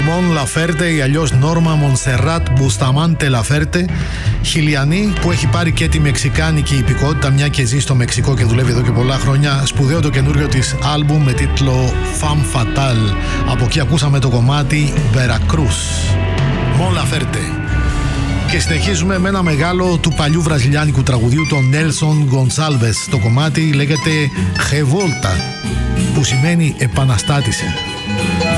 Mon Laferte ή αλλιώς Νόρμα Μονσεράτ Μπουσταμάντε Λαφέρτε, Χιλιανή που έχει πάρει και τη μεξικάνικη υπηκότητα, μια και ζει στο Μεξικό και δουλεύει εδώ και πολλά χρόνια. Σπουδαίο το καινούριο της άλμπουμ με τίτλο Femme Fatale. Από εκεί ακούσαμε το κομμάτι Veracruz, Mon Laferte. Και συνεχίζουμε με ένα μεγάλο του παλιού βραζιλιάνικου τραγουδιού, τον Νέλσον Γκονσάλβες. Το κομμάτι λέγεται Revolta, που σημαίνει επαναστάτησε.